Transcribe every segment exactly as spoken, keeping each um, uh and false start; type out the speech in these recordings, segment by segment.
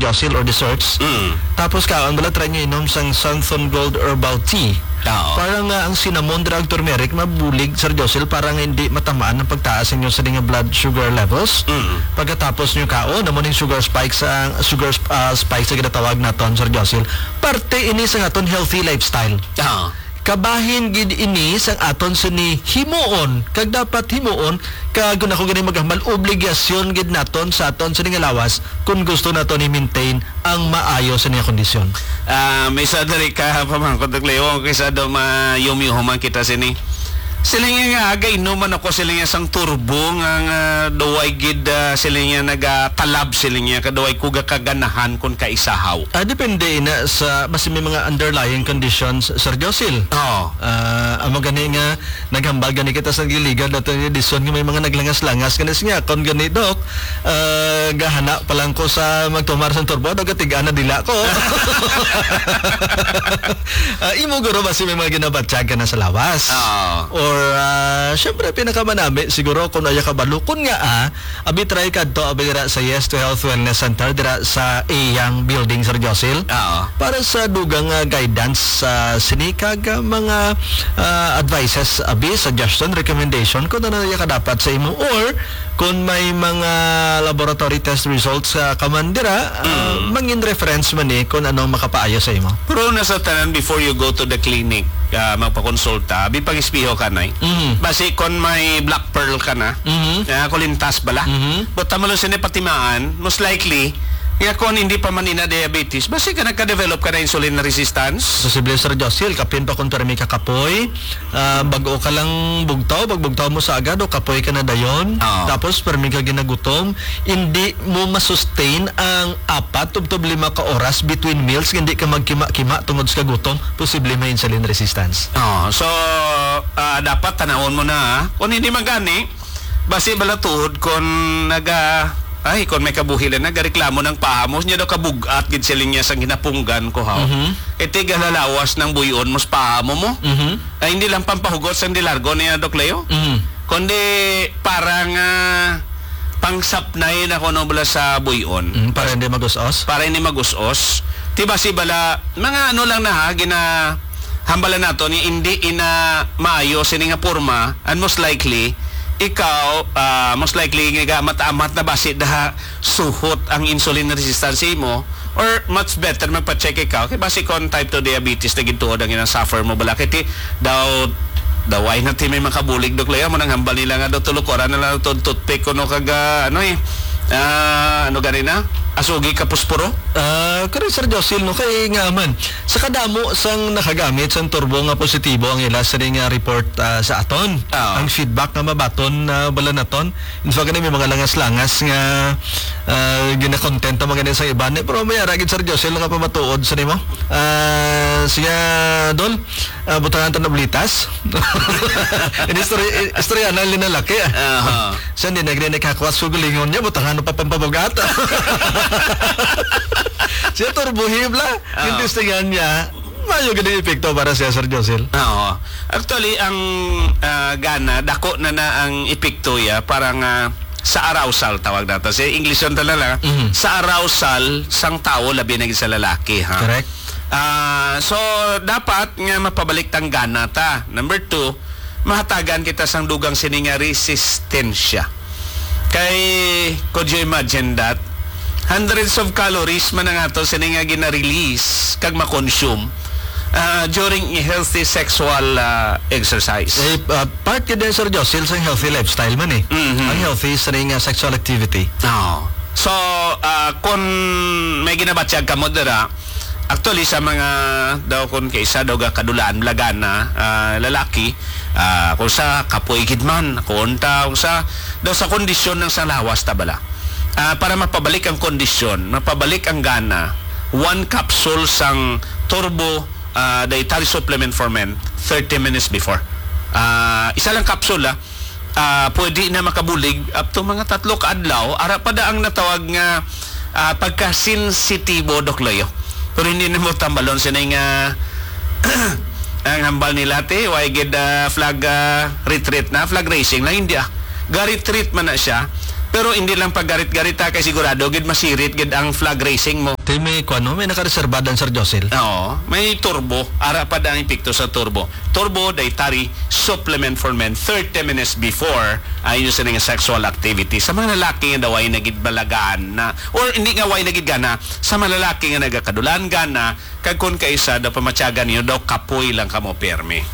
Josil, or desserts. Mm. Tapos kaon bala try nyo inom sang Santhon Gold Herbal Tea. Oo. Para nga ang cinnamon drug turmeric mabulig, Sir Josil, para nga hindi matamaan ng pagtaas ninyo sa nga blood sugar levels. Mm. Pagkatapos nyo kaon, naman yung sugar spikes sa sugar uh, spikes sa ginatawag naton, Sir Josil. Parte ini sa aton healthy lifestyle. Oo. Kabahin gid ini sang aton sa ni himuon, kag dapat himuon kag kung ako gani maghamal obligasyon gid naton sa aton sa nga lawas kung gusto naton i-maintain ang maayo sa niya kondisyon. Ah, may sa dali ka pamangkot og Leo kaysa do mayumi-human kita sini. Sila nga aga inuman ako sila nga sang turbo nga nga daway gid uh, sila nga nagatalab sila nga kadaway kuga kaganahan kun kaisahaw. Ah, depende na sa basta may mga underlying conditions, Sir Josil. Oo. Ah, amo gani nga naghambal gani kita sa giligan nato ni edisyon nga may mga naglangas-langas kanis nga kon gani dok uh, gahana pa lang ko sa magtumar sa turbo dog tigaan na dila ko. uh, imo guro basta may mga ginabatsyag ka na sa lawas. Oo. Or uh, syempre pinakamanami siguro kung aya ka balo kun nga ah abi try kadto abi dira sa Yes to Health Wellness Center dira sa Eyang Building, Sir Josil. Oo. Para sa dugang uh, guidance sa uh, sinikag uh, mga uh, advices abi suggestion recommendation kung ano na ka dapat sa imo or kung may mga laboratory test results sa uh, kamandira uh, mm. mangin reference man eh kung ano makapaayo sa imo. Pero nasa tanan before you go to the clinic uh, magpakonsulta abi pag-espiho ka na Mm-hmm. basi kon may black pearl ka na Mm-hmm. uh, kulintas bala Mm-hmm. but tamalo sini patimaan most likely kaya kung hindi pa man ina diabetes basi ka nagka-develop ka na insulin resistance. Posible, Sir Josil, kapin pa kung tarami ka kapoy, uh, bago ka lang bugtaw, bagbugtaw mo sa agad o kapoy ka na dayon, oh. tapos permi ka ginagutom, hindi mo masustain ang apat tubtob lima ka oras between meals, hindi ka magkima-kima tungod sa gutom, posible may insulin resistance. Oh, so uh, dapat tanawon mo na kung hindi magani basi balatuod kung naga ay kon may kabuhilan na gareklamo ng paamos niya daw kabugat gid siling niya sang hinapunggan ko ha. Mm-hmm. Iti galalawas ng buyon mos paamo mo. Mm-hmm. Ay hindi lang pampahugot sang dilargo niya Dok Leo. Mm-hmm. Kundi parang uh, pangsapnay na kuno bala sa buyon. Mm, para hindi magusos. Para hindi magusos. Tiba si bala mga ano lang na ha gina hambalan nato ni hindi ina maayo sini nga porma and most likely ikaw, uh, most likely nga matamat na basi daha suhot ang insulin resistance mo or much better magpa-check ikaw kay basi kon type two diabetes na gintuod ang ina-suffer mo bala kiti daw daway na ti may makabulig Dok Leo mo nang hambal nila nga daw tulukoran na lang toothpick kuno kaga ano eh uh, ano ganina asugi ka pusporo? Uh, kaya Sir Josil, no, kay nga man, sa kadamo sang nakagamit sang turbo nga positibo ang ila sa nga report uh, sa aton. Oh. Ang feedback nga mabaton na uh, bala naton. In fact, may mga langas-langas nga uh, gina-content ang mga sa iban. Pero may aragid Sir Josil, nga pamatuod sa nimo. Uh, siya, Dol, uh, butangan ta na blitas. In istorya, istorya na linalaki. Uh-huh. Siya, hindi nagrinig kakwas sugulingon niya, butangan pa pampabagata. Siya turbuhib la. Oh. Yung testingan niya, mayo ganang epekto para sa Sir Josil. Oo. Actually, ang uh, gana, dako na na ang epekto ya, parang uh, sa arousal tawag nato. Sa English yun talaga. Mm-hmm. Sa arousal, sang tao, labi na sa lalaki. Ha? Correct. Uh, so, dapat nga mapabalik tang gana ta. Number two, mahatagan kita sang dugang sininga resistensya. Kay, could you imagine that? Hundreds of calories man nga to sini nga gina-release kag ma-consume uh, during a healthy sexual uh, exercise. Eh, uh, part ka din, Sir Josil, sa healthy lifestyle man eh. Mm-hmm. Ang healthy sa nga sexual activity. Oh. So, uh, kung may ginabatsyag ka mo dira, actually sa mga daw kung kaysa daw ga kadulaan lagan na uh, lalaki, uh, kung sa kapoy kidman, kung ta, kung sa daw sa kondisyon ng sa lawas tabala. Uh, para mapabalik ang kondisyon, mapabalik ang gana, one capsule sang turbo uh, dietary supplement for men thirty minutes before. Uh, isa lang capsule ah, uh, pwede na makabulig up to mga tatlo ka adlaw. Ara pa da ang natawag nga uh, pagka-sensitibo Dok Leo. Pero hindi na mo tambalon sa nga ang hambal nila te, why get uh, flag uh, retreat na, flag racing na hindi ah. Ga-retreat man na siya. Pero hindi lang pag garit-garit ha, kay sigurado gid masirit gid ang flag racing mo. Uy, may kuano, may nakareserbadan Sir Josel. Oo, may turbo. Ara pa ang epekto sa turbo. Turbo dietary supplement for men thirty minutes before ay uh, nga sexual activity. Sa mga lalaki nga daw ay nagidbalagaan na or hindi nga way nagidgana sa mga lalaki nga nagakadulan gana kag kun kaisa daw pamatyagan niyo daw kapoy lang kamo permi.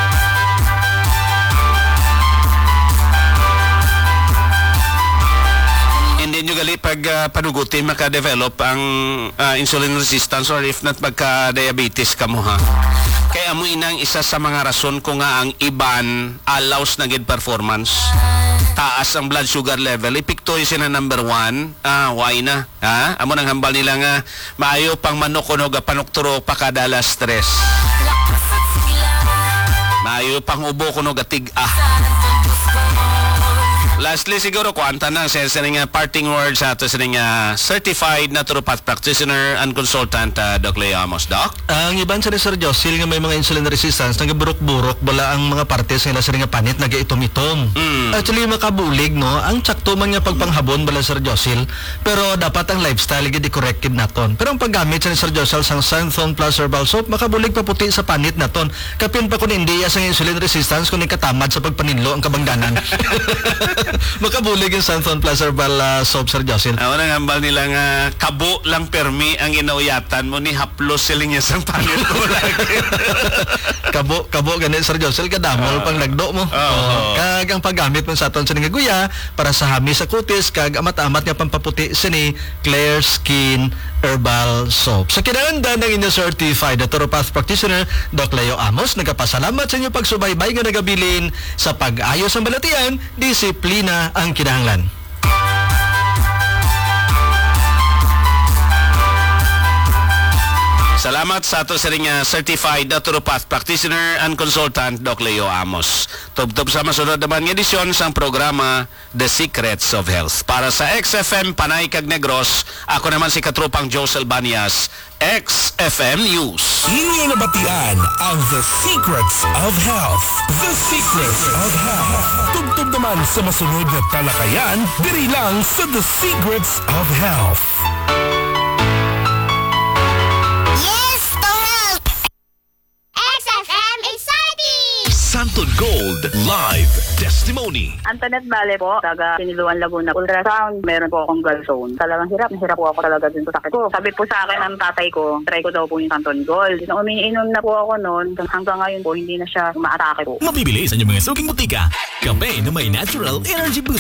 Hindi nyo gali pag uh, panugutin maka-develop ang uh, insulin resistance or if not magka-diabetes ka mo ha. Kaya mo inang isa sa mga rason ko nga ang iban allows na gid performance. Taas ang blood sugar level. Ipikto yun na number one. Ah, why na? Ha? Amo nang hambal nila nga maayo pang manok kuno ga panukturo pakadala stress. Maayo pang ubo kuno ga tig-ah. Lastly, siguro, kuwanta na sa nga parting words sa ito sa nga certified naturopath practitioner and consultant uh, Doc Leo Amos. Doc? Ang iban sa Sir Josil nga may mga insulin resistance, nagaburok-burok, bala ang mga partes nila sa nga panit, nagaitom-itom. Mm. Actually, makabulig, no? Ang tsakto man nga pagpanghabon bala Sir Josil, pero dapat ang lifestyle gidi corrected naton. Pero ang paggamit sa Sir Josil sang Santhon Plus Herbal Soap, makabulig paputi sa panit naton. Kapin pa kun hindi sa insulin resistance kung ikatamad sa pagpaninlo ang kabangdanan. Makabulig yung Santhon Plus Herbal uh, Soap, Sir Josil. Ako nang hambal nila nga kabo lang permi ang inauyatan mo ni haplos siling niya sang panit mo lagi. kabo, kabo ganit Sir Josil, kadamol Uh, pang nagdo mo. uh, Oh, kag ang paggamit mo sa aton sa nga guya para sa hami sa kutis, kag amat-amat nga pampaputi sini Clear Skin Herbal Soap. Sa kinahanglan ng inyong certified naturopath practitioner, Doc Leo Amos, nagapasalamat sa inyong pagsubaybay nga nagabilin sa pag-ayos ang balatian, disiplina ang kinahanglan. Salamat sa ato sa ring uh, certified naturopath practitioner and consultant Doc Leo Amos. Tub-tub sa masunod naman ng edisyon sa programa The Secrets of Health. Para sa X F M Panay Cag Negros, ako naman si Katropang Josel Banias, X F M News. Inyong nabatian ang The Secrets of Health. The Secrets of Health. Tugtog naman sa masunod na talakayan, diri lang sa The Secrets of Health. Santon Gold Live Testimony. Antoinette Vale po, taga Siniluan, Laguna. Ultrasound, meron po akong gallstone. Talagang hirap, hirap po ako talaga dun sa sakit ko. Sabi po sa akin ng tatay ko, try ko daw po yung Santon Gold. Nung umiinom na po ako noon, hanggang ngayon po, hindi na siya umaatake po. Mabibili sa inyong mga suking butika. Kape na may natural energy boost.